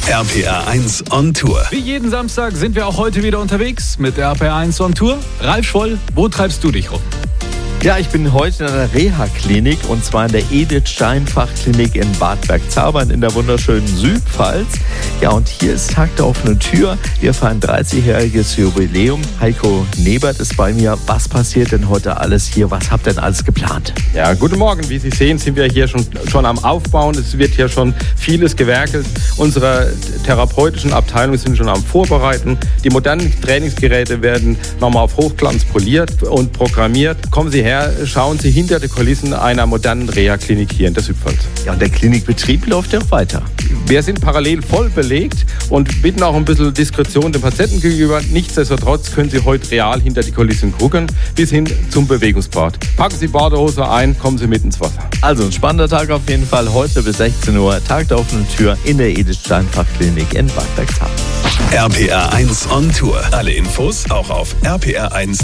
RPR1 on Tour. Wie jeden Samstag sind wir auch heute wieder unterwegs mit RPR1 on Tour. Ralf Schwoll, wo treibst du dich rum? Ja, ich bin heute in einer Reha-Klinik und zwar in der Edith-Stein-Fachklinik in Bad Bergzabern in der wunderschönen Südpfalz. Ja, und hier ist Tag der offenen Tür. Wir feiern 30-jähriges Jubiläum. Heiko Nebert ist bei mir. Was passiert denn heute alles hier? Was habt ihr denn alles geplant? Ja, guten Morgen. Wie Sie sehen, sind wir hier schon am Aufbauen. Es wird hier schon vieles gewerkelt. Unsere therapeutischen Abteilungen sind schon am Vorbereiten. Die modernen Trainingsgeräte werden nochmal auf Hochglanz poliert und programmiert. Kommen Sie her, schauen Sie hinter die Kulissen einer modernen Reha-Klinik hier in der Südpfalz. Ja, und der Klinikbetrieb läuft ja auch weiter. Wir sind parallel voll belegt und bitten auch ein bisschen Diskretion den Patienten gegenüber. Nichtsdestotrotz können Sie heute real hinter die Kulissen gucken, bis hin zum Bewegungsbad. Packen Sie Badehose ein, kommen Sie mit ins Wasser. Also ein spannender Tag auf jeden Fall. Heute bis 16 Uhr, Tag der offenen Tür in der Edith-Stein-Fachklinik in Bad Bergzabern. RPR1 on Tour. Alle Infos auch auf rpr1.de.